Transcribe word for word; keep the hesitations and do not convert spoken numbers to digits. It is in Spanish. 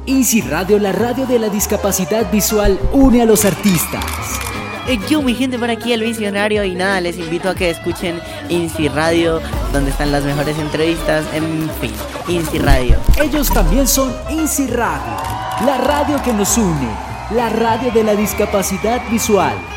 INSI Radio, la radio de la discapacidad visual, une a los artistas. Eh, Yo, mi gente, por aquí el visionario, y nada, les invito a que escuchen INSI Radio, donde están las mejores entrevistas, en fin, INSI Radio. Ellos también son INSI Radio, la radio que nos une, la radio de la discapacidad visual.